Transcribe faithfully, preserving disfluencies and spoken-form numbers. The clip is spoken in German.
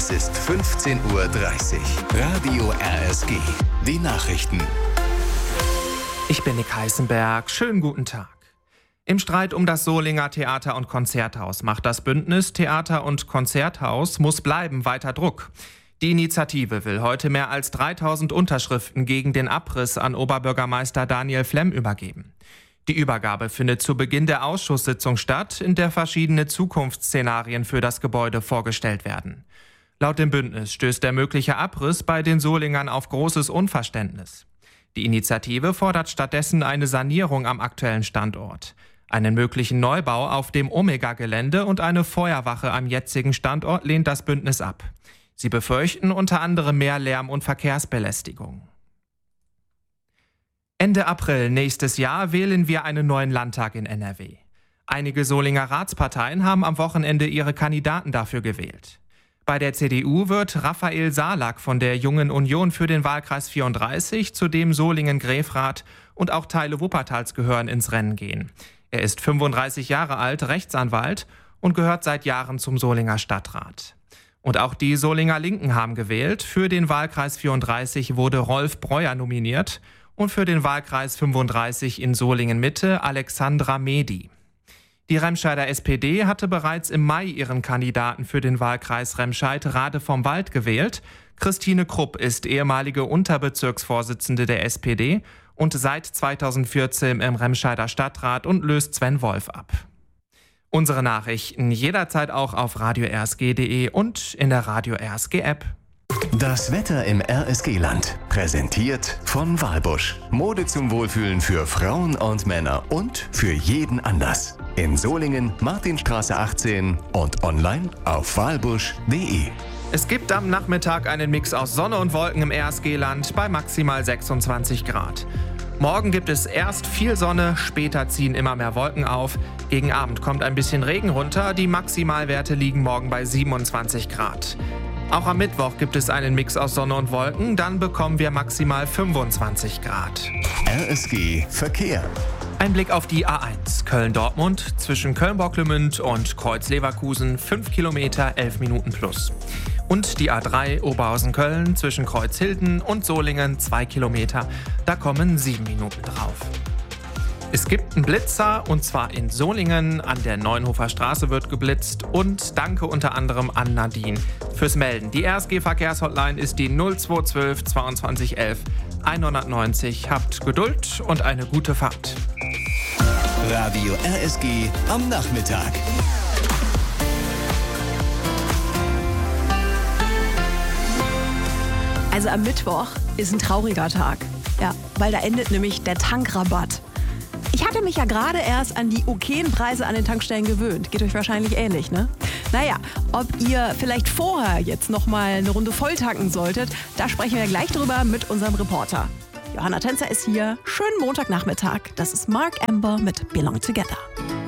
Es ist fünfzehn Uhr dreißig. Radio R S G. Die Nachrichten. Ich bin Nick Heißenberg. Schönen guten Tag. Im Streit um das Solinger Theater- und Konzerthaus macht das Bündnis Theater- und Konzerthaus muss bleiben weiter Druck. Die Initiative will heute mehr als dreitausend Unterschriften gegen den Abriss an Oberbürgermeister Daniel Flemm übergeben. Die Übergabe findet zu Beginn der Ausschusssitzung statt, in der verschiedene Zukunftsszenarien für das Gebäude vorgestellt werden. Laut dem Bündnis stößt der mögliche Abriss bei den Solingern auf großes Unverständnis. Die Initiative fordert stattdessen eine Sanierung am aktuellen Standort, einen möglichen Neubau auf dem Omega-Gelände und eine Feuerwache am jetzigen Standort lehnt das Bündnis ab. Sie befürchten unter anderem mehr Lärm- und Verkehrsbelästigung. Ende April nächstes Jahr wählen wir einen neuen Landtag in N R W. Einige Solinger Ratsparteien haben am Wochenende ihre Kandidaten dafür gewählt. Bei der C D U wird Raphael Salak von der Jungen Union für den Wahlkreis vierunddreißig, zu dem Solingen-Grefrath und auch Teile Wuppertals gehören, ins Rennen gehen. Er ist fünfunddreißig Jahre alt, Rechtsanwalt und gehört seit Jahren zum Solinger Stadtrat. Und auch die Solinger Linken haben gewählt. Für den Wahlkreis vierunddreißig wurde Rolf Breuer nominiert und für den Wahlkreis fünfunddreißig in Solingen-Mitte Alexandra Mehdi. Die Remscheider S P D hatte bereits im Mai ihren Kandidaten für den Wahlkreis Remscheid Rade vom Wald gewählt. Christine Krupp ist ehemalige Unterbezirksvorsitzende der S P D und seit zweitausendvierzehn im Remscheider Stadtrat und löst Sven Wolf ab. Unsere Nachrichten jederzeit auch auf radio r s g punkt d e und in der Radio R S G App. Das Wetter im R S G-Land. Präsentiert von Walbusch. Mode zum Wohlfühlen für Frauen und Männer und für jeden Anlass. In Solingen, Martinstraße achtzehn und online auf walbusch punkt d e. Es gibt am Nachmittag einen Mix aus Sonne und Wolken im R S G-Land bei maximal sechsundzwanzig Grad. Morgen gibt es erst viel Sonne, später ziehen immer mehr Wolken auf. Gegen Abend kommt ein bisschen Regen runter. Die Maximalwerte liegen morgen bei siebenundzwanzig Grad. Auch am Mittwoch gibt es einen Mix aus Sonne und Wolken. Dann bekommen wir maximal fünfundzwanzig Grad. R S G Verkehr. Ein Blick auf die A eins Köln-Dortmund zwischen Köln-Bocklemünd und Kreuz-Leverkusen fünf Kilometer, elf Minuten plus. Und die A drei Oberhausen-Köln zwischen Kreuzhilden und Solingen zwei Kilometer, da kommen sieben Minuten drauf. Es gibt einen Blitzer und zwar in Solingen, an der Neunhofer Straße wird geblitzt und danke unter anderem an Nadine fürs Melden. Die R S G-Verkehrshotline ist die null zwei eins zwei zweiundzwanzig elf hundertneunzig. Habt Geduld und eine gute Fahrt. Radio R S G am Nachmittag. Also am Mittwoch ist ein trauriger Tag. Ja, weil da endet nämlich der Tankrabatt. Ich hatte mich ja gerade erst an die okayen Preise an den Tankstellen gewöhnt. Geht euch wahrscheinlich ähnlich, ne? Naja, ob ihr vielleicht vorher jetzt noch mal eine Runde volltanken solltet, da sprechen wir gleich drüber mit unserem Reporter. Johanna Tänzer ist hier. Schönen Montagnachmittag. Das ist Mark Amber mit Belong Together.